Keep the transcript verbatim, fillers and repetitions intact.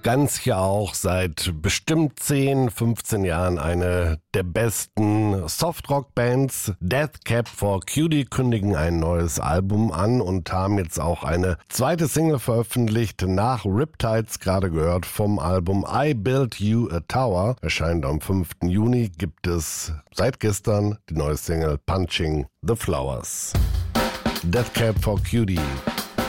ganz ja auch seit bestimmt zehn, fünfzehn Jahren eine der besten Softrock-Bands. Death Cab for Cutie kündigen ein neues Album an und haben jetzt auch eine zweite Single veröffentlicht, nach Riptides gerade gehört vom Album I Built You a Tower. Erscheint am fünften Juni, gibt es seit gestern die neue Single Punching the Flowers. Death Cab for Cutie.